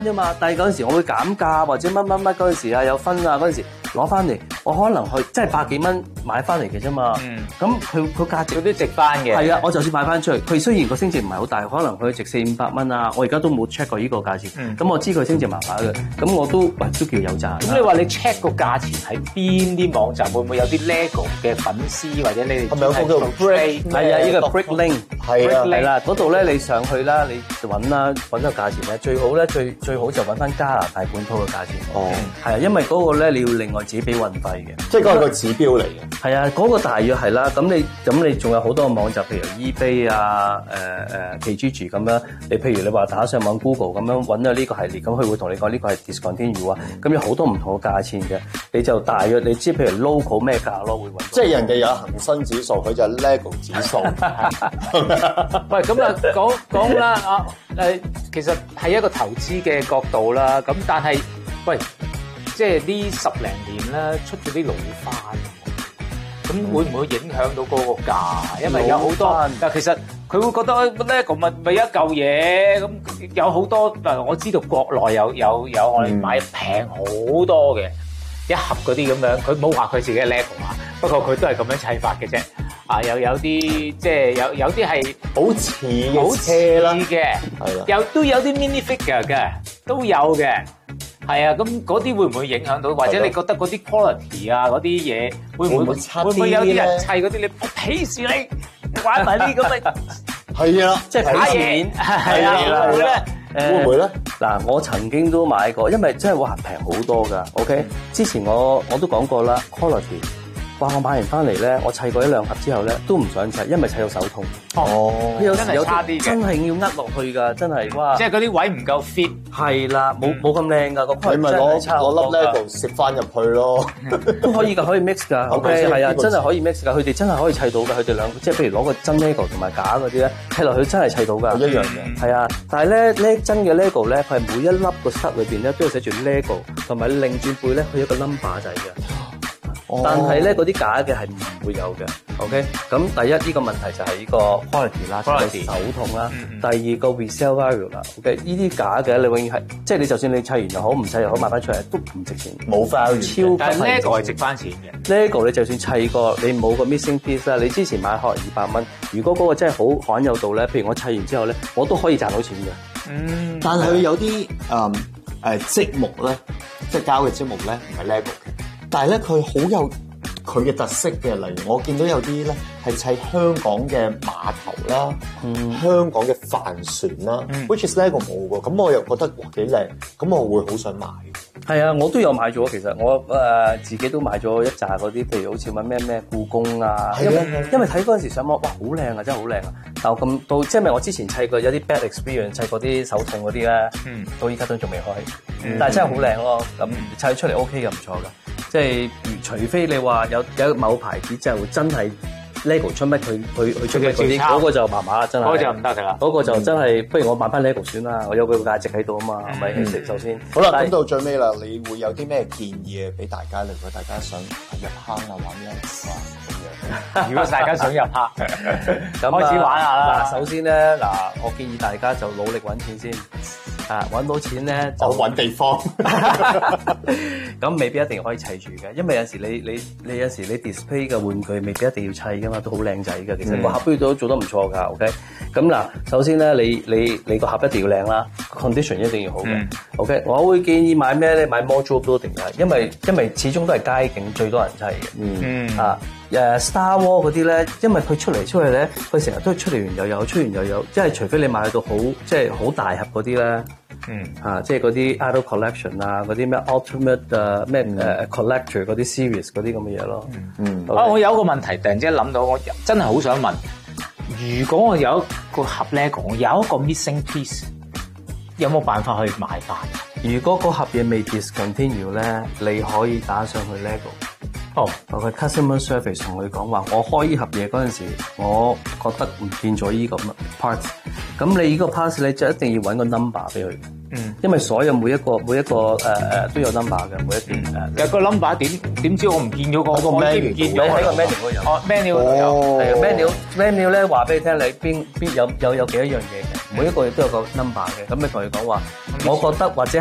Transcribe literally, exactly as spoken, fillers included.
啫嘛，但係嗰陣時我會減價或者乜乜乜嗰陣時啊有分啊嗰陣時攞翻嚟，我可能去即係百幾蚊買翻嚟嘅啫嘛。咁佢佢價值佢都值翻嘅。 係啊，我就算買翻出去，佢雖然個升值唔係好大，可能佢值四五百蚊啊，我而家都冇 check 過呢個價錢。咁、嗯、我知佢升值麻麻嘅，咁我都喂都叫有賺。 咁你話你 check 個價錢喺邊啲網站，會唔會有啲 LEGO 嘅粉絲或者你哋係咪有個叫 Brick？ 係啊，呢個 Bricklink 係啊， 係啦，嗰度咧你上去啦，你揾啦揾個價錢咧，最好咧最最好就揾翻加拿大本土嘅價錢。哦，係啊，因為嗰個咧你要另外自己俾運費嘅， 即係嗰個係個指標嚟嘅。 係啊，嗰、嗰個大約係啦。咁你咁你仲有好多個網站，譬如 eBay 啊、誒誒 Kijiji 咁樣。你譬如你話打上網 Google 咁樣揾到呢個系列，咁佢會同你講呢個係 discontinue 啊。咁有好多唔同嘅價錢嘅，你就大約你知譬如 local 咩價咯，會揾。 即係人哋有恒生指數，佢就係 LEGO 指數。 喂，咁啊講講啦啊誒，其實係一個投資嘅角度啦。咁但係喂，即係呢十零年咧出咗啲老番，咁會唔會影響到嗰個價？因為有好多，但其實佢會覺得咧，咁咪咪一嚿嘢咁，有好多嗱，我知道國內有有有我哋買平好多嘅一盒嗰啲咁樣，佢冇話佢自己嘅 LEGO 啊，不過佢都係咁樣砌法嘅啫。啊，又有啲即係有有啲係好似好似啦嘅，係啦，有都有啲 mini figure 嘅，都有嘅。係啊，咁嗰啲會唔會影響到？或者你覺得嗰啲 quality 啊，嗰啲嘢會唔會會唔會有啲人砌嗰啲你我鄙視你玩埋啲咁嘅？ 係啊， 即係假嘢， 係啊，會唔會咧？ 會唔會咧？ 嗱，我曾經都買過，因為真係哇平好多㗎。OK，之前我我都講過啦 ，quality。哇！我買完翻嚟咧，我砌過一兩盒之後咧，都唔想砌，因為砌到手痛。 哦， 佢有時有差啲嘅， 真係要呃落去㗎，真係哇！ 即係嗰啲位唔夠 fit。係啦，冇冇咁靚㗎個框。 你咪攞攞粒 LEGO 攝翻入去咯， 都可以㗎，可以 mix 㗎。OK，係啊，真係可以 mix 㗎。佢哋真係可以砌到㗎。佢哋兩即係譬如攞個真 LEGO 同埋假嗰啲咧，砌落去真係砌到㗎。 一樣嘅。 係啊，但係咧咧真嘅 LEGO 咧，佢係每一粒個室裏邊咧都有寫住 LEGO，同埋擰轉背咧佢有個 number 仔嘅。但係咧，嗰啲假嘅係唔會有嘅 ，OK？咁第一呢、呢個問題就係呢個 quality 啦，即係手痛啦。嗯嗯第二個 resale value 啦 ，OK？呢啲假嘅你永遠係，即係你就算你砌完又好，唔砌又好，賣翻出嚟都唔值錢， 冇 value。 超但係 LEGO 係值翻錢嘅。 LEGO 你就算砌過，你冇個 missing piece 啦，你之前買可能二百蚊，如果嗰個真係好罕有到咧，譬如我砌完之後咧，我都可以賺到錢嘅。 嗯，但係佢有啲誒誒積木咧，即係膠嘅積木咧，唔係 LEGO 嘅。但係咧，佢好有佢嘅特色嘅，例如我見到有啲咧係砌香港嘅碼頭啦，嗯、香港嘅帆船啦、嗯、，which is LEGO冇喎，咁我又覺得哇幾靚，咁我會好想買。 係啊，我都有買咗，其實我誒、呃、自己都買咗一紮嗰啲，譬如好似乜咩咩故宮啊，因為因為睇嗰陣時上網，哇好靚啊，真係好靚啊！但我咁到即係咪我之前砌過有啲 bad experience 砌過啲手痛嗰啲咧，嗯、到依家都仲未開，嗯、但係真係好靚咯，咁砌出嚟 OK 嘅，唔錯㗎。即係除非你話有有某牌子就真係 LEGO 出乜佢佢佢出嘅嗰啲，嗰個就麻麻啦，真係。嗰個就唔得㗎啦。嗰個就真係，不如我買翻 LEGO 算啦，我有佢個價值喺度啊嘛，係咪？其實首先， 好啦，咁到最尾啦，你會有啲咩建議啊？俾大家，如果大家想入坑啊玩呢咁樣， 如果大家想入坑，咁開始玩下啦。 嗱，首先咧，嗱，我建議大家就努力揾錢先。啊！揾到錢咧就揾地方， 咁未必一定可以砌住嘅，因為有時你你你有時你 display 嘅玩具未必一定要砌噶嘛，都好靚仔嘅。其實個盒杯都做得唔錯㗎。OK，咁嗱，首先咧，你你你個盒一定要靚啦 ，condition 一定要好嘅。嗯、OK，我會建議買咩咧？買 modular building 嘅，因為因為始終都係街景最多人砌嘅。嗯啊。誒、uh, Star Wars 嗰啲咧，因為佢出嚟出去咧，佢成日都係出嚟完又有，出完又有，即係除非你買到好即係好大盒嗰啲咧，嗯啊，即係嗰啲 Idol Collection 啊，嗰啲咩 Ultimate 誒咩誒 Collector 嗰啲 Series 嗰啲咁嘅嘢咯。嗯嗯。Okay. 啊，我有一個問題，突然之間諗到，我真係好想問，如果我有一個盒 LEGO，我有一個 missing piece，有冇辦法去買翻？ 如果個盒嘢未 discontinue 咧，你可以打上去 LEGO。哦，我個 customer service 同佢講話，我開呢盒嘢嗰陣時，我覺得唔見咗依個 part，咁你依個 part 你就一定要揾個 number 俾佢。 嗯， 因為所有每一個每一個誒誒、呃、都有 number 嘅，每一件誒。 有個 number 點點知我唔見咗個， 喺個我已 menu 經唔見有咗喺個 menu 嗰度有。 哦 menu 嗰度有， 哦係啊，menu menu 咧話俾你聽，你邊邊有有有幾多樣嘢嘅，每一個亦都有個 number 嘅，咁你同佢講話，我覺得或者。